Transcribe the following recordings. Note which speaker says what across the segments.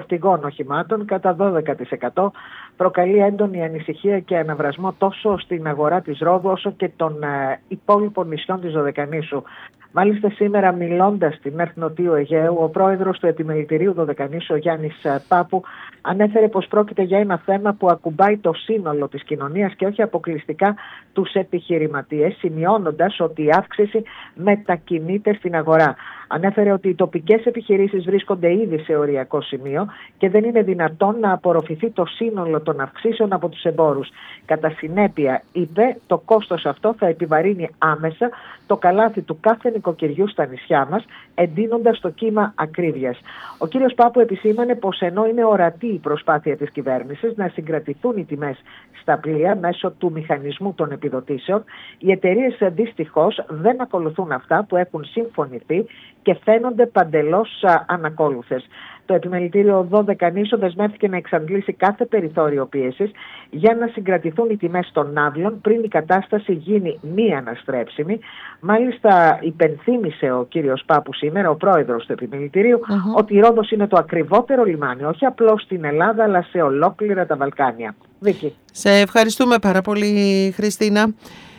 Speaker 1: φορτηγών οχημάτων κατά 12%. Προκαλεί έντονη ανησυχία και αναβρασμό τόσο στην αγορά της Ρόδου όσο και των υπόλοιπων νησιών της Δωδεκανήσου. Μάλιστα σήμερα, μιλώντας στην ΕΡΤ Νοτίου Αιγαίου, ο πρόεδρος του Επιμελητηρίου Δωδεκανήσου, ο Γιάννης Πάπου, ανέφερε πως πρόκειται για ένα θέμα που ακουμπάει το σύνολο της κοινωνίας και όχι αποκλειστικά τους επιχειρηματίες, σημειώνοντας ότι η αύξηση μετακινείται στην αγορά. Ανέφερε ότι οι τοπικές επιχειρήσεις βρίσκονται ήδη σε οριακό σημείο και δεν είναι δυνατόν να απορροφηθεί το σύνολο των αυξήσεων από τους εμπόρους. Κατά συνέπεια, είπε, το κόστος αυτό θα επιβαρύνει άμεσα το καλάθι του κάθε νοικοκυριού στα νησιά μας, εντείνοντας το κύμα ακρίβειας. Ο κύριος Πάπου επισήμανε πως ενώ είναι ορατή η προσπάθεια της κυβέρνησης να συγκρατηθούν οι τιμές στα πλοία μέσω του μηχανισμού των επιδοτήσεων, οι εταιρείες δυστυχώς δεν ακολουθούν αυτά που έχουν συμφωνηθεί και φαίνονται παντελώς ανακόλουθες. Το Επιμελητήριο Δωδεκανήσου δεσμεύτηκε να εξαντλήσει κάθε περιθώριο πίεσης για να συγκρατηθούν οι τιμές των ναύλων πριν η κατάσταση γίνει μη αναστρέψιμη. Μάλιστα, υπενθύμησε ο κύριος Πάπου σήμερα, ο πρόεδρος του Επιμελητηρίου, ότι η Ρόδος είναι το ακριβότερο λιμάνι, όχι απλώς στην Ελλάδα, αλλά σε ολόκληρα τα Βαλκάνια. Βίκη.
Speaker 2: Σε ευχαριστούμε πάρα πολύ, Χριστίνα.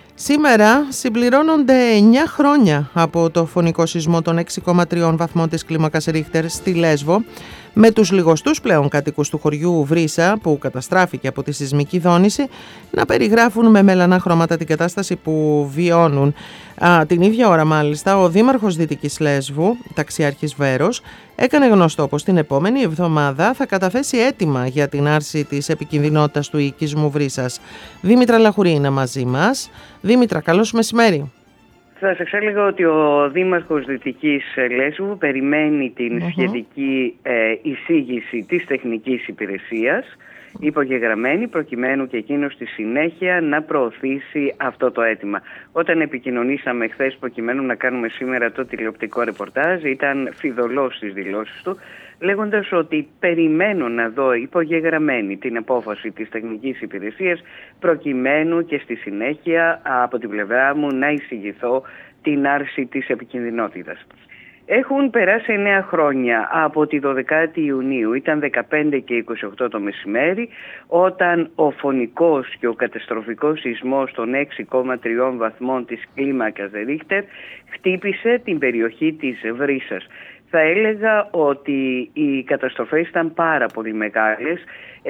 Speaker 2: Σήμερα συμπληρώνονται 9 χρόνια από το φωνικό σεισμό των 6,3 βαθμών της κλίμακας Ρίχτερ στη Λέσβο, με τους λιγοστούς πλέον κατοίκους του χωριού Βρύσα, που καταστράφηκε από τη σεισμική δόνηση, να περιγράφουν με μελανά χρώματα την κατάσταση που βιώνουν. Την ίδια ώρα μάλιστα, ο δήμαρχος Δυτικής Λέσβου, ταξιάρχης Βέρος, έκανε γνωστό πως την επόμενη εβδομάδα θα καταθέσει αίτημα για την άρση της επικινδυνότητας του οικισμού Βρύσας. Δήμητρα Λαχουρή είναι μαζί μας. Δήμητρα, καλώς μεσημέρι.
Speaker 3: Θα σας έλεγα ότι ο Δήμαρχος Δυτικής Λέσβου περιμένει την σχετική εισήγηση της τεχνικής υπηρεσίας, υπογεγραμμένη, προκειμένου και εκείνος στη συνέχεια να προωθήσει αυτό το αίτημα. Όταν επικοινωνήσαμε χθες προκειμένου να κάνουμε σήμερα το τηλεοπτικό ρεπορτάζ, ήταν φιδωλός στις δηλώσεις του, λέγοντας ότι περιμένω να δω υπογεγραμμένη την απόφαση της τεχνικής υπηρεσίας, προκειμένου και στη συνέχεια από την πλευρά μου να εισηγηθώ την άρση της επικινδυνότητας. Έχουν περάσει 9 χρόνια από τη 12η Ιουνίου, ήταν 15 και 28 το μεσημέρι, όταν ο φωνικός και ο καταστροφικός σεισμός των 6,3 βαθμών της κλίμακας Ρίχτερ χτύπησε την περιοχή της Βρύσας. Θα έλεγα ότι οι καταστροφές ήταν πάρα πολύ μεγάλες,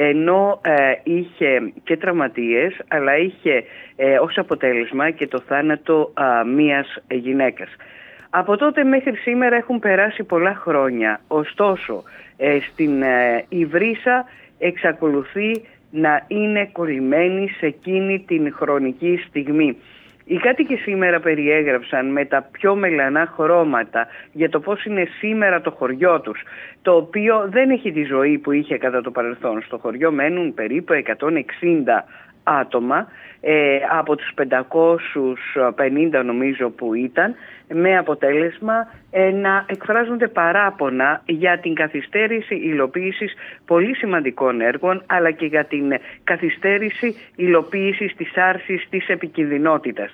Speaker 3: ενώ είχε και τραυματίες, αλλά είχε ως αποτέλεσμα και το θάνατο μίας γυναίκας. Από τότε μέχρι σήμερα έχουν περάσει πολλά χρόνια, ωστόσο στην η Βρύσα εξακολουθεί να είναι κολλημένη σε εκείνη την χρονική στιγμή. Οι κάτοικοι σήμερα περιέγραψαν με τα πιο μελανά χρώματα για το πώς είναι σήμερα το χωριό τους, το οποίο δεν έχει τη ζωή που είχε κατά το παρελθόν. Στο χωριό μένουν περίπου 160 άτομα από τους 550 νομίζω που ήταν, με αποτέλεσμα να εκφράζονται παράπονα για την καθυστέρηση υλοποίησης πολύ σημαντικών έργων, αλλά και για την καθυστέρηση υλοποίησης της άρσης της επικινδυνότητας.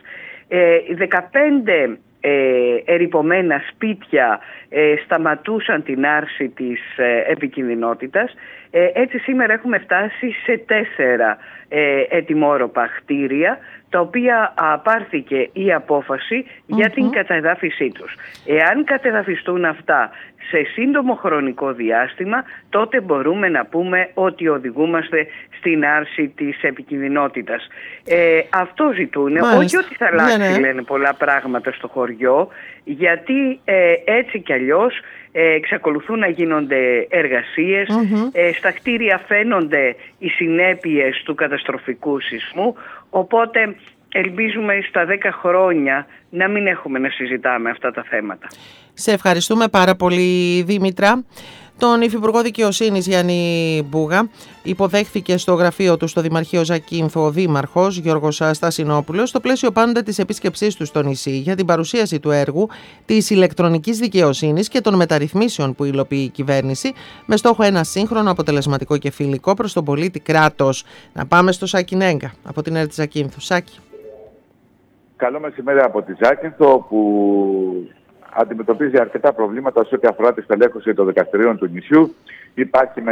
Speaker 3: 15 ερειπωμένα σπίτια σταματούσαν την άρση της επικινδυνότητας. Έτσι σήμερα έχουμε φτάσει σε 4 ετοιμόρροπα κτίρια, τα οποία πάρθηκε η απόφαση για την κατεδάφισή τους. Εάν κατεδαφιστούν αυτά σε σύντομο χρονικό διάστημα, τότε μπορούμε να πούμε ότι οδηγούμαστε στην άρση της επικινδυνότητας. Αυτό ζητούν, όχι ότι θα αλλάξει, λένε πολλά πράγματα στο χωριό, γιατί έτσι κι αλλιώς εξακολουθούν να γίνονται εργασίες, στα κτίρια φαίνονται οι συνέπειες του καταστροφικού σεισμού, οπότε ελπίζουμε στα 10 χρόνια να μην έχουμε να συζητάμε αυτά τα θέματα.
Speaker 2: Σε ευχαριστούμε πάρα πολύ, Δήμητρα. Τον Υφυπουργό Δικαιοσύνης Γιάννη Μπούγα υποδέχθηκε στο γραφείο του στο Δημαρχείο Ζακίνθου ο Δήμαρχος Γιώργος Στασινόπουλος, στο πλαίσιο πάντα της επίσκεψής του στο νησί, για την παρουσίαση του έργου της ηλεκτρονικής δικαιοσύνης και των μεταρρυθμίσεων που υλοποιεί η κυβέρνηση, με στόχο ένα σύγχρονο, αποτελεσματικό και φιλικό προς τον πολίτη κράτος. Να πάμε στο Σάκη Νέγκα από την ΕΡΤ Ζακίνθου. Σάκη.
Speaker 4: Καλό μεσημέρι από τη Ζάκυνθο, που αντιμετωπίζει αρκετά προβλήματα σε ό,τι αφορά τη στελέχωση των δικαστηρίων του νησιού. Υπάρχει